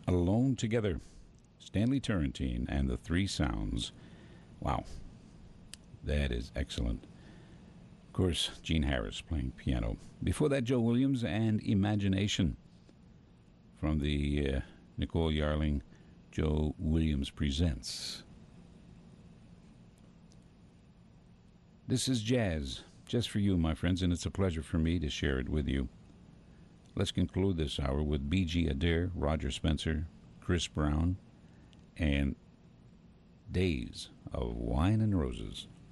Alone Together. Stanley Turrentine and the Three Sounds. Wow, that is excellent. Of course, Gene Harris playing piano. Before that, Joe Williams and Imagination from the Nicole Yarling Joe Williams Presents. This is jazz, just for you, my friends, and it's a pleasure for me to share it with you. Let's conclude this hour with B.G. Adair, Roger Spencer, Chris Brown, and Days of Wine and Roses.